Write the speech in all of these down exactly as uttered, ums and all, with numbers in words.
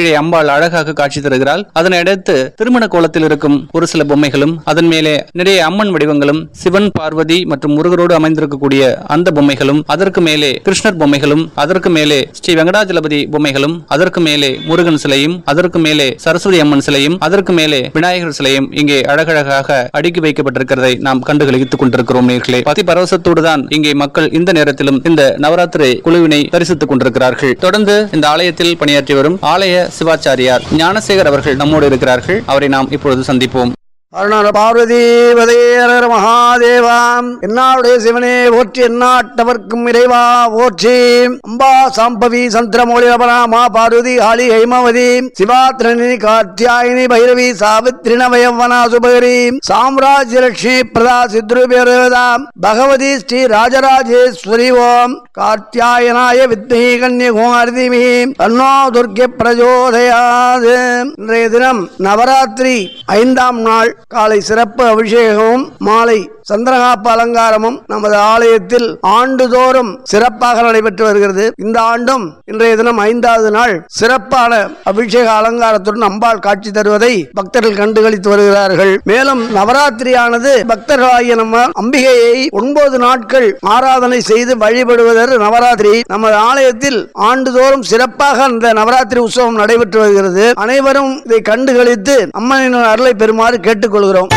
கீழே அம்பாள் அழகாக காட்சி தருகிறாள். அதனை அடுத்து திருமண கோலத்தில் இருக்கும் ஒரு சில பொம்மைகளும், அதன் மேலே நிறைய அம்மன் வடிவங்களும், சிவன் பார்வதி மற்றும் முருகரோடு அமைந்திருக்கக்கூடிய அந்த பொம்மைகளும், அதற்கு மேலே கிருஷ்ணர் பொம்மைகளும், அதற்கு மேலே ஸ்ரீ வெங்கடாஜலபதி பொம்மைகளும், அதற்கு மேலே முருகன் சிலையும், அதற்கு மேலே சரஸ்வதி அம்மன் சிலையும், அதற்கு மேலே விநாயகர் சிலையும் இங்கே அழகழகாக அடுக்கி வைக்கப்பட்டிருக்கிறதை நாம் கண்டு களித்துக் கொண்டிருக்கிறோம். நேர்களே, பக்தி பரவசத்தோடு தான் இங்கே மக்கள் இந்த நேரத்திலும் இந்த நவராத்திரி குழுவினை தரிசித்துக் கொண்டிருக்கிறார்கள். தொடர்ந்து இந்த ஆலயத்தில் பணியாற்றி வரும் ஆலய சிவாச்சாரியார் ஞானசேகர் அவர்கள் நம்மோடு இருக்கிறார்கள். அவரை நாம் இப்பொழுது சந்திப்போம். அருணார பார்வதி வதேர மகாதேவாம் என்னாவுடைய சிவனே போற்றி, எந்நாட்டவர்க்கும் இறைவா போற்றி. அம்பா சாம்பவி சந்திரமௌலி ரபராமா பார்வதி ஆலி ஹைமவதி சிவாத்ரணி காத்தியாயினி பைரவி சாவித்ரி நவயவனா சுபகரி சாம்ராஜ்ய லட்சுமி பிரதா சித்ருபேரதாம் பகவதி ஸ்ரீ ராஜராஜேஸ்வரி ஓம் காத்தியாயனாய வித்மஹி கன்யகுமாரிதிமி தன்னோ துர்க்கை பிரஜோதயாது. இன்றைய தினம் நவராத்திரி ஐந்தாம் நாள் காலை சிறப்பு அபிஷேகமும் மாலை சந்திரகாப்பு அலங்காரமும் நமது ஆலயத்தில் ஆண்டுதோறும் சிறப்பாக நடைபெற்று வருகிறது. இந்த ஆண்டும் இன்றைய தினம் ஐந்தாவது நாள் சிறப்பான அபிஷேக அலங்காரத்துடன் அம்பாள் காட்சி தருவதை பக்தர்கள் கண்டுகளித்து வருகிறார்கள். மேலும் நவராத்திரியானது பக்தர்களாகிய நம்ம அம்பிகையை ஒன்பது நாட்கள் ஆராதனை செய்து வழிபடுவதற்கு நவராத்திரி. நமது ஆலயத்தில் ஆண்டுதோறும் சிறப்பாக இந்த நவராத்திரி உற்சவம் நடைபெற்று வருகிறது. அனைவரும் இதை கண்டுகளித்து அம்மனின் அருளை பெறுமாறு கேட்டுக்கொள்கிறோம்.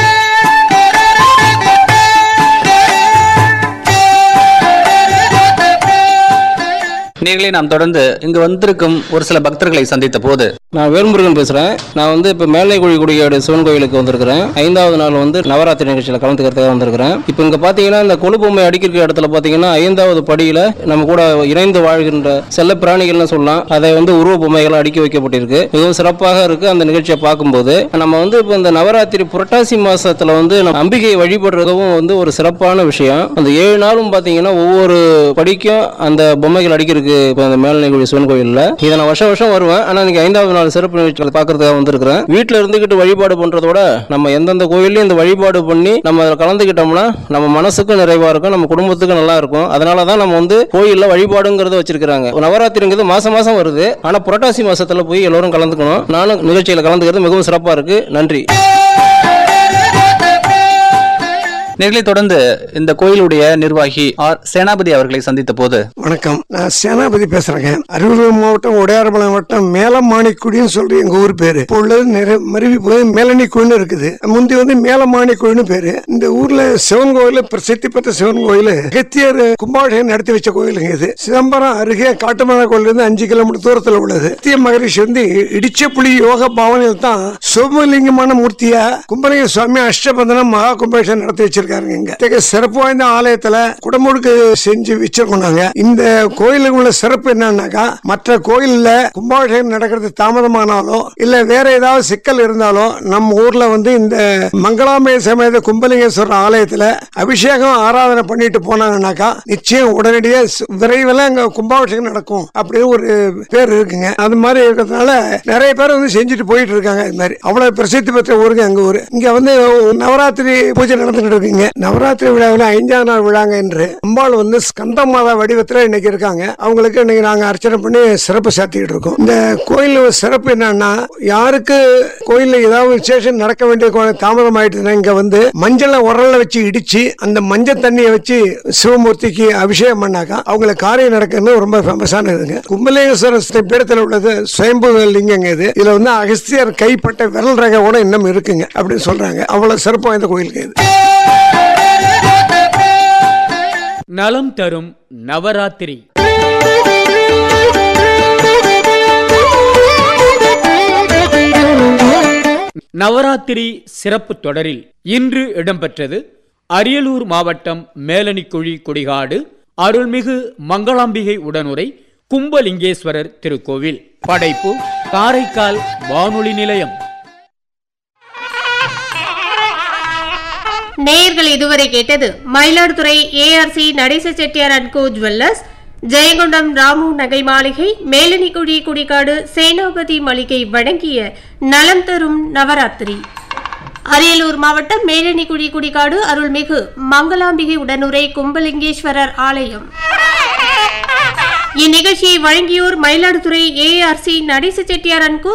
நேர்களை நாம் தொடர்ந்து இங்கு வந்திருக்கும் ஒரு சில பக்தர்களை சந்தித்த போது, நான் வேல்முருகன் பேசுறேன். நான் வந்து இப்ப மேல்நிலைக்குழி குடிகாடு சிவன் கோயிலுக்கு வந்திருக்கிறேன். ஐந்தாவது நாள் வந்து நவராத்திரி நிகழ்ச்சியில கலந்துக்கிறதுக்காக வந்திருக்கிறேன். இப்ப இங்க பாத்தீங்கன்னா இந்த கொழு பொம்மை அடிக்கிற இடத்துல பாத்தீங்கன்னா ஐந்தாவது படியில நம்ம கூட இணைந்து வாழ்கின்ற செல்ல பிராணிகள்னு சொல்லலாம், அதை வந்து உருவ பொம்மைகள் அடுக்கி வைக்கப்பட்டிருக்கு. மிகவும் சிறப்பாக இருக்கு. அந்த நிகழ்ச்சியை பார்க்கும்போது நம்ம வந்து இப்ப இந்த நவராத்திரி புரட்டாசி மாசத்துல வந்து அம்பிகையை வழிபடுறதும் வந்து ஒரு சிறப்பான விஷயம். அந்த ஏழு நாளும் பாத்தீங்கன்னா ஒவ்வொரு படிக்கும் அந்த பொம்மைகள் அடிக்கிறதுக்கு மேல்நிலைக்குழி சிவன் கோயில்ல இதை நான் வருஷம் வருஷம் வருவேன். ஆனா இன்னைக்கு ஐந்தாவது நாள் சிறப்பு நிகழ்ச்சிகளை பார்க்கறதுக்காக வந்திருக்கிறேன். வீட்டுல இருந்துகிட்டு வழிபாடு பண்றதோட நம்ம எந்தெந்த கோயிலையும் இந்த வழிபாடு பண்ணி நம்ம அதில் கலந்துக்கிட்டோம்னா நம்ம மனசுக்கும் நிறைவா இருக்கும், நம்ம குடும்பத்துக்கும் நல்லா இருக்கும். அதனாலதான் நம்ம வந்து கோயில்ல வழிபாடுங்கிறத வச்சிருக்காங்க. நவராத்திரிங்கிறது மாசம் மாசம் வருது. ஆனா புரட்டாசி மாசத்துல போய் எல்லாரும் கலந்துக்கணும். நானும் நிகழ்ச்சியில கலந்துக்கிறது மிகவும் சிறப்பா இருக்கு. நன்றி. நேர்களை தொடர்ந்து இந்த கோயிலுடைய நிர்வாகி ஆர் சேனாபதி அவர்களை சந்தித்த போது, வணக்கம், நான் சேனாபதி பேசுறேங்க. அரியலூர் மாவட்டம் உடையார்பாளையம் மாவட்டம் மேலமாணிக்குடின்னு சொல்ற எங்க ஊர் பேரு. இப்போ உள்ளது மருவி போய் மேலணிக்குடின்னு இருக்குது. முந்தி வந்து மேலமாணிக்குடின்னு பேரு. இந்த ஊர்ல சிவன் கோயில் பிரசித்தி பெற்ற சிவன் கோயில் அகத்தியர் கும்பாபிஷேகம் நடத்தி வச்ச கோயிலுங்க இது. சிதம்பரம் அருகே காட்டுமலை கோயில் இருந்து அஞ்சு கிலோமீட்டர் தூரத்தில் உள்ளது. அகத்திய மகரிஷி வந்து இடிச்ச புலி யோக பாவனையில் தான் சிவலிங்கமான மூர்த்தியா கும்பலிங்க சுவாமி அஷ்டபந்தனம் மகா கும்பாபிஷேகம் நடத்தி வச்சிருக்காங்க. சிறப்பு வாய்ந்த ஆலயத்துல குடமுழுக்கு செஞ்சு வச்சிருக்காங்க. இந்த கோயிலுக்கு உள்ள சிறப்பு என்னன்னாக்கா, மற்ற கோயில்ல கும்பாபிஷேகம் நடக்கிறது தாமதமானாலோ இல்ல வேற ஏதாவது சிக்கல் இருந்தாலோ நம்ம ஊர்ல வந்து இந்த மங்களாமே சமேத கும்பலிங்கேஸ்வரர் ஆலயத்துல அபிஷேகம் ஆராதனை பண்ணிட்டு போனாங்கன்னாக்கா நிச்சயம் உடனடியே விரைவில் அங்க கும்பாபிஷேகம் நடக்கும் அப்படின்னு ஒரு பேர் இருக்குங்க. அது மாதிரி இருக்கிறதுனால நிறைய பேர் வந்து செஞ்சுட்டு போயிட்டு இருக்காங்க. இது மாதிரி அவ்வளவு பிரசித்தி பெற்ற ஊருக்கு எங்க ஊரு. இங்க வந்து நவராத்திரி பூஜை நடந்துட்டு இருக்குங்க. நவராத்திரி விழாவில் ஐந்தாவது நாள் விழாங்க என்று அம்பாள் வந்து ஸ்கந்த மாதா வடிவத்தில் இன்னைக்கு இருக்காங்க. அவங்களுக்கு இன்னைக்கு நாங்க அர்ச்சனை பண்ணி சிறப்பு சேர்த்துக்கிட்டு இருக்கோம். இந்த கோயில் சிறப்பு என்னன்னா, யாருக்கு கோயில்ல ஏதாவது விசேஷம் நடக்க வேண்டிய தாமதம் ஆயிட்டுன்னா இங்க வந்து மஞ்சளை உரல்ல வச்சு இடிச்சு அந்த மஞ்சள் தண்ணியை வச்சு சிவமூர்த்திக்கு அபிஷேகம் பண்ணாக்கா அவங்களுக்கு காரியம் நடக்கிறது ரொம்ப ஃபேமஸான இதுங்க. கும்பலேஸ்வரர் பீடத்தில் உள்ளது சுயம்பு லிங்கங்க. இது இதுல வந்து அகஸ்தியர் கைப்பட்ட விரல் ரேகை கூட இன்னும் இருக்குங்க அப்படின்னு சொல்றாங்க. அவ்வளவு சிறப்பு வாய்ந்த கோயிலுக்கு இது. நலம் தரும் நவராத்திரி. நவராத்திரி சிறப்பு தொடரில் இன்று இடம்பெற்றது அரியலூர் மாவட்டம் மேலணிக்குழி குடிகாடு அருள்மிகு மங்களாம்பிகை உடனுரை கும்பலிங்கேஸ்வரர் திருக்கோவில். படைப்பு காரைக்கால் வானொலி நிலையம். நேயர்கள் இதுவரை கேட்டது Mayiladuthurai ARC Natesa Chettiar and go jewellers, Jayankondam Ramu நகை மாளிகை, மேலணிக்குடி குடிகாடு சேனாபதி மளிகை வழங்கிய நலம் தரும் நவராத்திரி. அரியலூர் மாவட்டம் மேலணிக்குடி குடிகாடு அருள்மிகு மங்களாம்பிகை உடனுரை கும்பலிங்கேஸ்வரர் ஆலயம். இந்நிகழ்ச்சியை வழங்கியோர் Mayiladuthurai ARC Natesa Chettiar and go